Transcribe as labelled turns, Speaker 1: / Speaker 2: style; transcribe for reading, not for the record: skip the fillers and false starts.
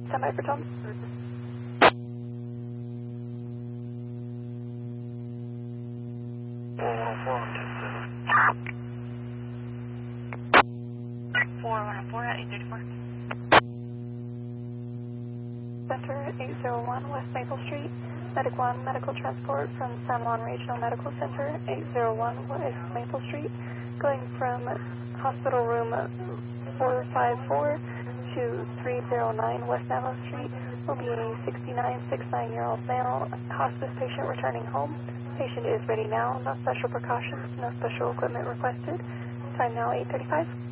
Speaker 1: Stand by for Tom. Center 801 West Maple Street. Medic 1 medical transport from San Juan Regional Medical Center 801 West Maple Street. Going from hospital room 454 to 309 West Navajo Street will be a 69-year-old male hospice patient returning home. Patient is ready now. No special precautions, no special equipment requested. Time now 8:35.